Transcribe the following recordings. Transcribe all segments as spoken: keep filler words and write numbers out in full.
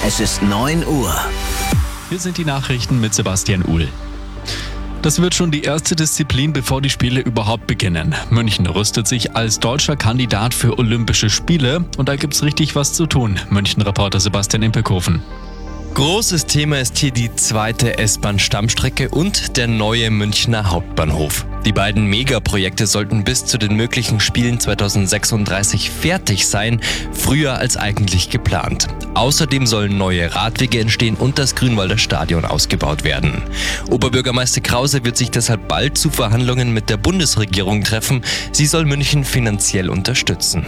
Es ist neun Uhr. Hier sind die Nachrichten mit Sebastian Uhl. Das wird schon die erste Disziplin, bevor die Spiele überhaupt beginnen. München rüstet sich als deutscher Kandidat für Olympische Spiele und da gibt's richtig was zu tun. München-Reporter Sebastian Impelkoven. Großes Thema ist hier die zweite S-Bahn-Stammstrecke und der neue Münchner Hauptbahnhof. Die beiden Megaprojekte sollten bis zu den möglichen Spielen zweitausendsechsunddreißig fertig sein, früher als eigentlich geplant. Außerdem sollen neue Radwege entstehen und das Grünwalder Stadion ausgebaut werden. Oberbürgermeister Krause wird sich deshalb bald zu Verhandlungen mit der Bundesregierung treffen. Sie soll München finanziell unterstützen.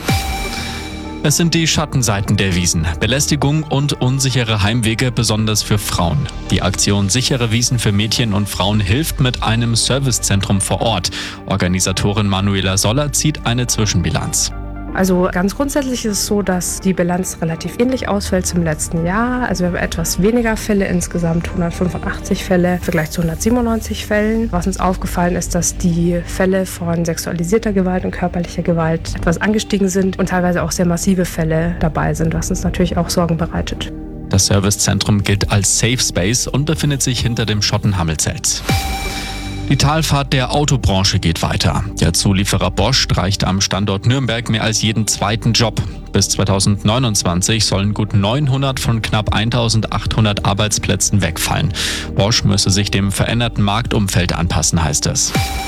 Es sind die Schattenseiten der Wiesen. Belästigung und unsichere Heimwege, besonders für Frauen. Die Aktion Sichere Wiesen für Mädchen und Frauen hilft mit einem Servicezentrum vor Ort. Organisatorin Manuela Soller zieht eine Zwischenbilanz. Also ganz grundsätzlich ist es so, dass die Bilanz relativ ähnlich ausfällt zum letzten Jahr. Also wir haben etwas weniger Fälle, insgesamt hundertfünfundachtzig Fälle im Vergleich zu hundertsiebenundneunzig Fällen. Was uns aufgefallen ist, dass die Fälle von sexualisierter Gewalt und körperlicher Gewalt etwas angestiegen sind und teilweise auch sehr massive Fälle dabei sind, was uns natürlich auch Sorgen bereitet. Das Servicezentrum gilt als Safe Space und befindet sich hinter dem Schottenhammelzelt. Die Talfahrt der Autobranche geht weiter. Der Zulieferer Bosch streicht am Standort Nürnberg mehr als jeden zweiten Job. Bis zweitausendneunundzwanzig sollen gut neunhundert von knapp eintausendachthundert Arbeitsplätzen wegfallen. Bosch müsse sich dem veränderten Marktumfeld anpassen, heißt es.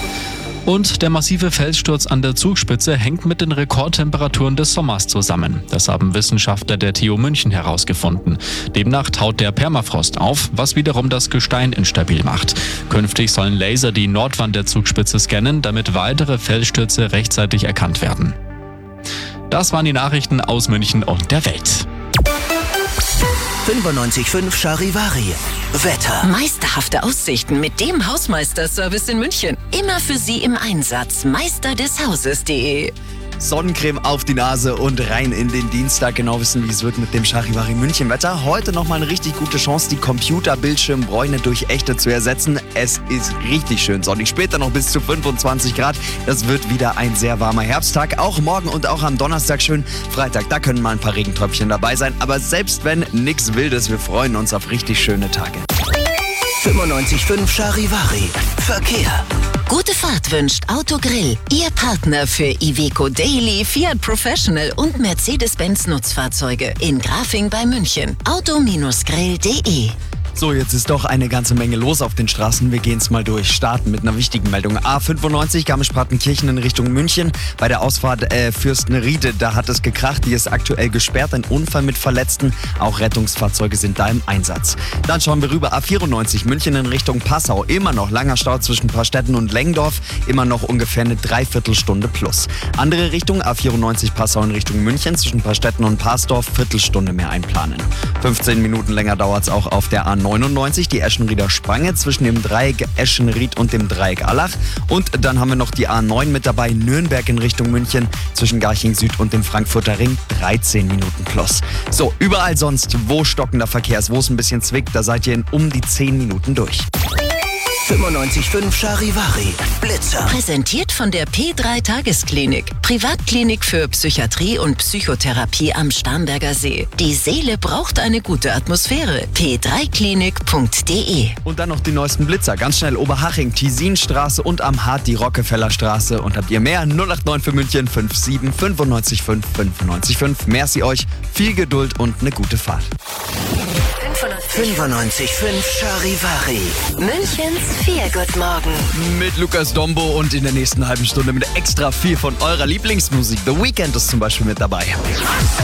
Und der massive Felssturz an der Zugspitze hängt mit den Rekordtemperaturen des Sommers zusammen. Das haben Wissenschaftler der T U München herausgefunden. Demnach taut der Permafrost auf, was wiederum das Gestein instabil macht. Künftig sollen Laser die Nordwand der Zugspitze scannen, damit weitere Felsstürze rechtzeitig erkannt werden. Das waren die Nachrichten aus München und der Welt. fünfundneunzig Komma fünf Charivari. Wetter. Meisterhafte Aussichten mit dem Hausmeister-Service in München. Immer für Sie im Einsatz. Meister des Hauses punkt de. Sonnencreme auf die Nase und rein in den Dienstag. Genau wissen, wie es wird mit dem Charivari München Wetter. Heute nochmal eine richtig gute Chance, die Computerbildschirmbräune durch echte zu ersetzen. Es ist richtig schön sonnig. Später noch bis zu fünfundzwanzig Grad. Das wird wieder ein sehr warmer Herbsttag. Auch morgen und auch am Donnerstag schön. Freitag, da können mal ein paar Regentröpfchen dabei sein. Aber selbst wenn, nichts Wildes. Wir freuen uns auf richtig schöne Tage. fünfundneunzig Komma fünf Charivari. Verkehr. Gute Fahrt wünscht Autogrill. Ihr Partner für Iveco Daily, Fiat Professional und Mercedes-Benz Nutzfahrzeuge. In Grafing bei München. auto Grill punkt de. So, jetzt ist doch eine ganze Menge los auf den Straßen. Wir gehen es mal durch. Starten mit einer wichtigen Meldung. A fünfundneunzig Garmisch-Partenkirchen in Richtung München. Bei der Ausfahrt äh, Fürstenriede, da hat es gekracht. Die ist aktuell gesperrt. Ein Unfall mit Verletzten. Auch Rettungsfahrzeuge sind da im Einsatz. Dann schauen wir rüber. A vierundneunzig München in Richtung Passau. Immer noch langer Stau zwischen Paarstetten und Lengdorf. Immer noch ungefähr eine Dreiviertelstunde plus. Andere Richtung. A vierundneunzig Passau in Richtung München. Zwischen Paarstetten und Parsdorf Viertelstunde mehr einplanen. fünfzehn Minuten länger dauert es auch auf der A neunundneunzig, die Eschenrieder Spange zwischen dem Dreieck Eschenried und dem Dreieck Allach. Und dann haben wir noch die A neun mit dabei, Nürnberg in Richtung München, zwischen Garching Süd und dem Frankfurter Ring, dreizehn Minuten plus. So, überall sonst, wo stockender Verkehr ist, wo es ein bisschen zwickt, da seid ihr in um die zehn Minuten durch. fünfundneunzig Komma fünf Charivari. Blitzer. Präsentiert von der P drei Tagesklinik. Privatklinik für Psychiatrie und Psychotherapie am Starnberger See. Die Seele braucht eine gute Atmosphäre. p drei klinik punkt de. Und dann noch die neuesten Blitzer. Ganz schnell Oberhaching, Tisinstraße und am Hart die Rockefellerstraße. Und habt ihr mehr? null acht neun für München fünf sieben fünfundneunzig fünf fünfundneunzig fünf. Merci euch, viel Geduld und eine gute Fahrt. fünfundneunzig Komma fünf Charivari. Münchens Feelgood-Morgen. Mit Lukas Dombo und in der nächsten halben Stunde mit extra viel von eurer Lieblingsmusik. The Weeknd ist zum Beispiel mit dabei.